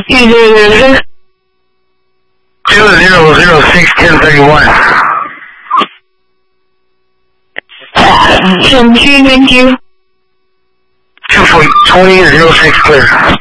20006 1031. Thank you. 2 for 2006 clear.